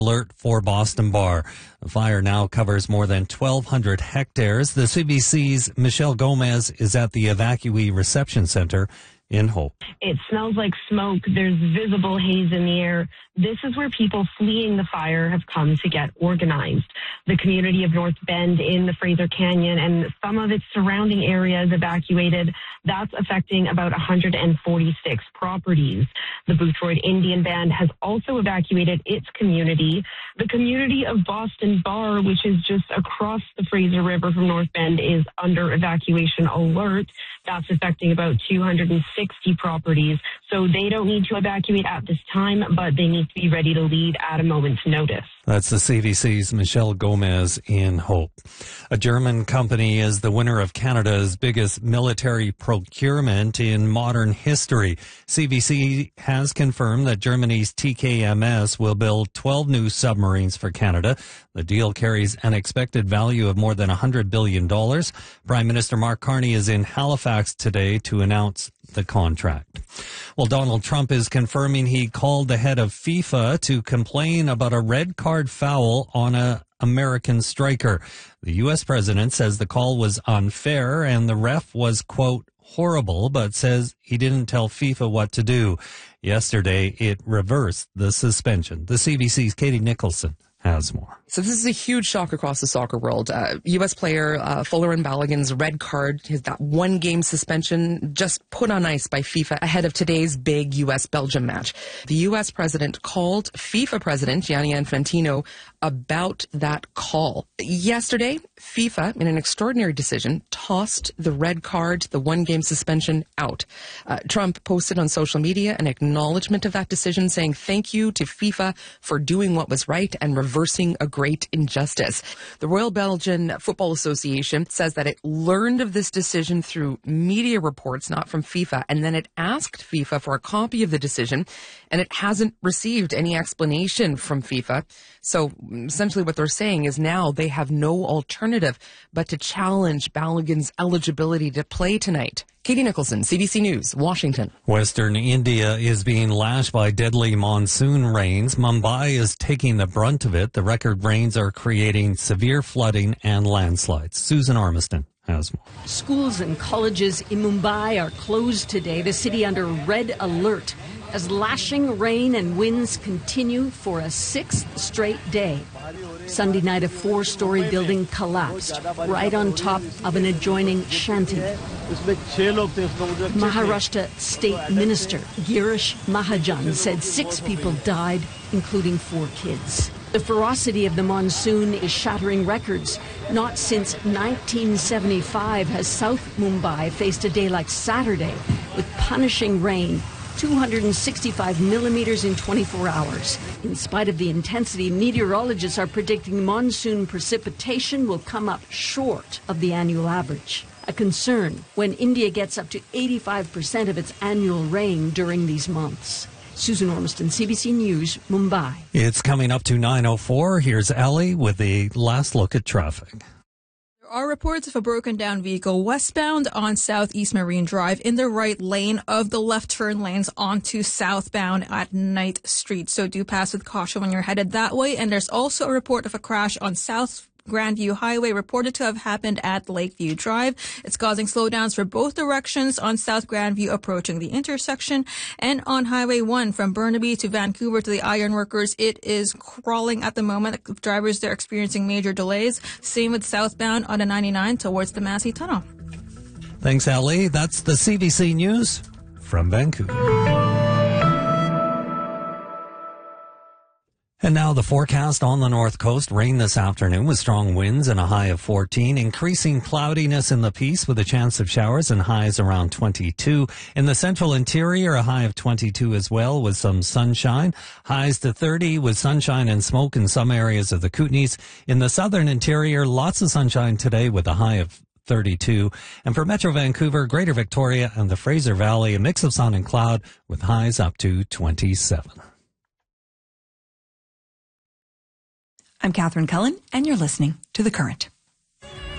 Alert for Boston Bar. The fire now covers more than 1,200 hectares. The CBC's Michelle Gomez is at the Evacuee Reception Center in Hope. It smells like smoke. There's visible haze in the air. This is where people fleeing the fire have come to get organized. The community of North Bend in the Fraser Canyon and some of its surrounding areas evacuated. That's affecting about 146 properties. The Boothroyd Indian Band has also evacuated its community. The community of Boston Bar, which is just across the Fraser River from North Bend, is under evacuation alert. That's affecting about 260 properties. So they don't need to evacuate at this time, but they need to be ready to leave at a moment's notice. That's the CBC's Michelle Gomez in Hope. A German company is the winner of Canada's biggest military procurement in modern history. CBC has confirmed that Germany's TKMS will build 12 new submarines for Canada. The deal carries an expected value of more than $100 billion. Prime Minister Mark Carney is in Halifax today to announce the contract. Well, Donald Trump is confirming he called the head of FIFA to complain about a red card foul on an American striker. The U.S. president says the call was unfair and the ref was, quote, horrible, but says he didn't tell FIFA what to do. Yesterday, it reversed the suspension. The CBC's Katie Nicholson has more. So this is a huge shock across the soccer world. U.S. player Folarin Balogun's red card, that one-game suspension, just put on ice by FIFA ahead of today's big U.S.-Belgium match. The U.S. president called FIFA president Gianni Infantino about that call. Yesterday, FIFA, in an extraordinary decision, tossed the red card, the one-game suspension, out. Trump posted on social media an acknowledgement of that decision, saying thank you to FIFA for doing what was right and reversing a great injustice. The Royal Belgian Football Association says that it learned of this decision through media reports, not from FIFA, and then it asked FIFA for a copy of the decision, and it hasn't received any explanation from FIFA. So essentially what they're saying is now they have no alternative but to challenge Balogun's eligibility to play tonight. Katie Nicholson, CBC News, Washington. Western India is being lashed by deadly monsoon rains. Mumbai is taking the brunt of it. The record rains are creating severe flooding and landslides. Susan Armiston has more. Schools and colleges in Mumbai are closed today. The city under red alert as lashing rain and winds continue for a sixth straight day. Sunday night, a 4-story building collapsed right on top of an adjoining shanty. Maharashtra State Minister Girish Mahajan said 6 people died, including 4 kids. The ferocity of the monsoon is shattering records. Not since 1975 has South Mumbai faced a day like Saturday with punishing rain. 265 millimeters in 24 hours. In spite of the intensity, meteorologists are predicting monsoon precipitation will come up short of the annual average. A concern when India gets up to 85% of its annual rain during these months. Susan Ormiston, CBC News, Mumbai. It's coming up to 9:04. Here's Ellie with the last look at traffic. Are reports of a broken down vehicle westbound on Southeast Marine Drive in the right lane of the left turn lanes onto southbound at Knight Street. So do pass with caution when you're headed that way. And there's also a report of a crash on South Grandview Highway reported to have happened at Lakeview Drive. It's causing slowdowns for both directions on South Grandview approaching the intersection and on Highway 1 from Burnaby to Vancouver to the Ironworkers. It is crawling at the moment. Drivers there experiencing major delays. Same with southbound on the 99 towards the Massey Tunnel. Thanks, Ali. That's the CBC News from Vancouver. And now the forecast on the north coast. Rain this afternoon with strong winds and a high of 14. Increasing cloudiness in the Peace with a chance of showers and highs around 22. In the central interior, a high of 22 as well with some sunshine. Highs to 30 with sunshine and smoke in some areas of the Kootenays. In the southern interior, lots of sunshine today with a high of 32. And for Metro Vancouver, Greater Victoria, and the Fraser Valley, a mix of sun and cloud with highs up to 27. I'm Catherine Cullen, and you're listening to The Current.